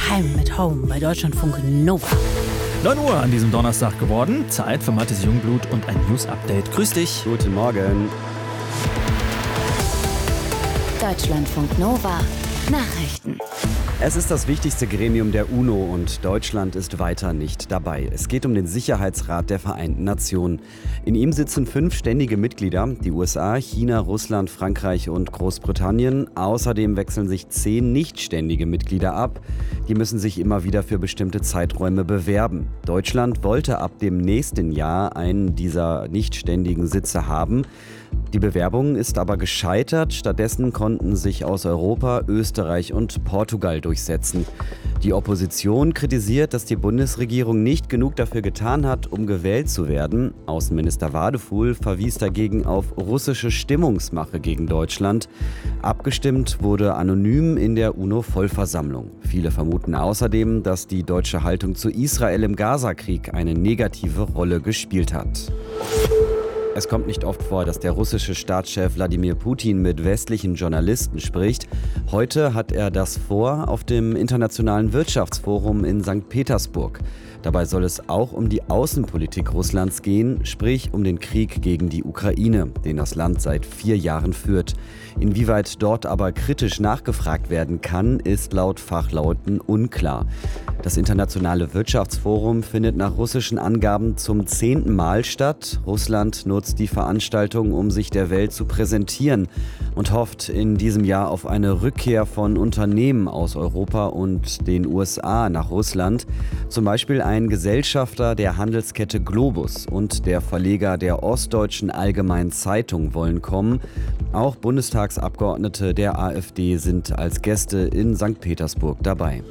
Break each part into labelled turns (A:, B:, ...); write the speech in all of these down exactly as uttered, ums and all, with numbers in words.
A: Heim mit Home bei Deutschlandfunk Nova.
B: neun Uhr an diesem Donnerstag geworden. Zeit für Mathis Jungblut und ein News-Update. Grüß dich.
C: Guten Morgen.
D: Deutschlandfunk Nova. Nachrichten.
C: Es ist das wichtigste Gremium der UNO und Deutschland ist weiter nicht dabei. Es geht um den Sicherheitsrat der Vereinten Nationen. In ihm sitzen fünf ständige Mitglieder, die U S A, China, Russland, Frankreich und Großbritannien. Außerdem wechseln sich zehn nichtständige Mitglieder ab. Die müssen sich immer wieder für bestimmte Zeiträume bewerben. Deutschland wollte ab dem nächsten Jahr einen dieser nichtständigen Sitze haben. Die Bewerbung ist aber gescheitert. Stattdessen konnten sich aus Europa, Österreich und Portugal durchsetzen. Die Opposition kritisiert, dass die Bundesregierung nicht genug dafür getan hat, um gewählt zu werden. Außenminister Wadefuhl verwies dagegen auf russische Stimmungsmache gegen Deutschland. Abgestimmt wurde anonym in der UNO-Vollversammlung. Viele vermuten außerdem, dass die deutsche Haltung zu Israel im Gazakrieg eine negative Rolle gespielt hat. Es kommt nicht oft vor, dass der russische Staatschef Wladimir Putin mit westlichen Journalisten spricht. Heute hat er das vor auf dem Internationalen Wirtschaftsforum in Sankt Petersburg. Dabei soll es auch um die Außenpolitik Russlands gehen, sprich um den Krieg gegen die Ukraine, den das Land seit vier Jahren führt. Inwieweit dort aber kritisch nachgefragt werden kann, ist laut Fachleuten unklar. Das Internationale Wirtschaftsforum findet nach russischen Angaben zum zehnten Mal statt. Russland nutzt die Veranstaltung, um sich der Welt zu präsentieren und hofft in diesem Jahr auf eine Rückkehr von Unternehmen aus Europa und den U S A nach Russland. Zum Beispiel ein Gesellschafter der Handelskette Globus und der Verleger der Ostdeutschen Allgemeinen Zeitung wollen kommen. Auch Bundestagsabgeordnete der AfD sind als Gäste in Sankt Petersburg dabei.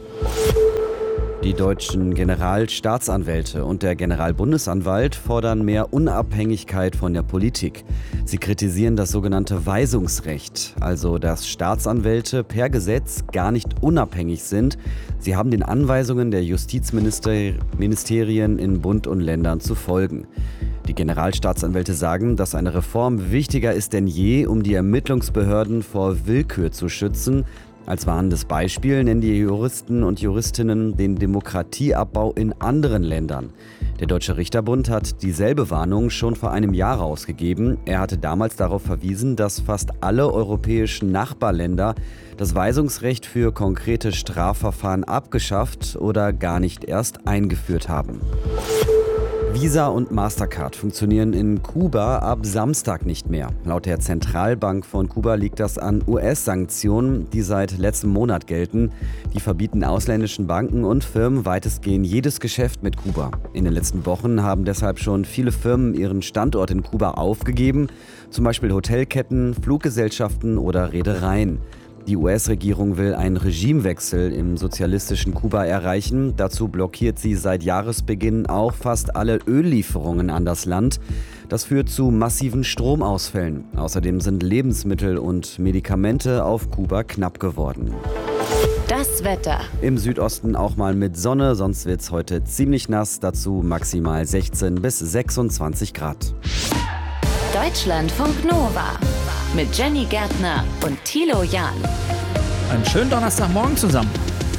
C: Die deutschen Generalstaatsanwälte und der Generalbundesanwalt fordern mehr Unabhängigkeit von der Politik. Sie kritisieren das sogenannte Weisungsrecht, also dass Staatsanwälte per Gesetz gar nicht unabhängig sind. Sie haben den Anweisungen der Justizministerien in Bund und Ländern zu folgen. Die Generalstaatsanwälte sagen, dass eine Reform wichtiger ist denn je, um die Ermittlungsbehörden vor Willkür zu schützen. Als warnendes Beispiel nennen die Juristen und Juristinnen den Demokratieabbau in anderen Ländern. Der Deutsche Richterbund hat dieselbe Warnung schon vor einem Jahr rausgegeben. Er hatte damals darauf verwiesen, dass fast alle europäischen Nachbarländer das Weisungsrecht für konkrete Strafverfahren abgeschafft oder gar nicht erst eingeführt haben. Visa und Mastercard funktionieren in Kuba ab Samstag nicht mehr. Laut der Zentralbank von Kuba liegt das an U S-Sanktionen, die seit letztem Monat gelten. Die verbieten ausländischen Banken und Firmen weitestgehend jedes Geschäft mit Kuba. In den letzten Wochen haben deshalb schon viele Firmen ihren Standort in Kuba aufgegeben, zum Beispiel Hotelketten, Fluggesellschaften oder Reedereien. Die U S-Regierung will einen Regimewechsel im sozialistischen Kuba erreichen. Dazu blockiert sie seit Jahresbeginn auch fast alle Öllieferungen an das Land. Das führt zu massiven Stromausfällen. Außerdem sind Lebensmittel und Medikamente auf Kuba knapp geworden.
D: Das Wetter.
C: Im Südosten auch mal mit Sonne, sonst wird es heute ziemlich nass. Dazu maximal sechzehn bis sechsundzwanzig Grad.
D: Deutschlandfunk Nova. Mit Jenny Gärtner und Thilo Jahn.
B: Einen schönen Donnerstagmorgen zusammen.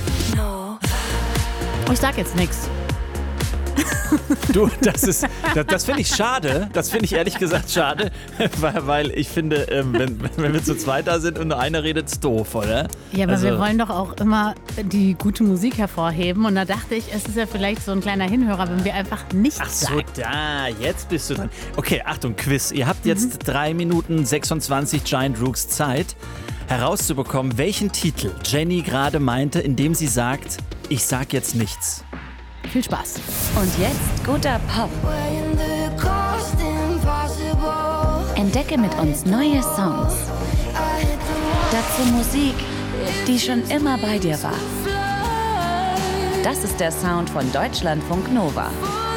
A: Ich sag jetzt nichts.
B: Du, das ist, das, das finde ich schade. Das finde ich ehrlich gesagt schade, weil, weil ich finde, ähm, wenn, wenn wir zu zweit da sind und nur einer redet, ist doof, oder?
A: Ja, aber
B: Also,
A: wir wollen doch auch immer die gute Musik hervorheben. Und da dachte ich, es ist ja vielleicht so ein kleiner Hinhörer, wenn wir einfach nichts
B: Ach so,
A: sagen.
B: da, jetzt bist du dran. Okay, Achtung, Quiz. Ihr habt jetzt
A: Mhm.
B: drei Minuten sechsundzwanzig Giant Rooks Zeit, herauszubekommen, welchen Titel Jenny gerade meinte, indem sie sagt, ich sag jetzt nichts.
A: Viel Spaß.
D: Und jetzt guter Pop. Entdecke mit uns neue Songs. Dazu Musik, die schon immer bei dir war. Das ist der Sound von Deutschlandfunk Nova.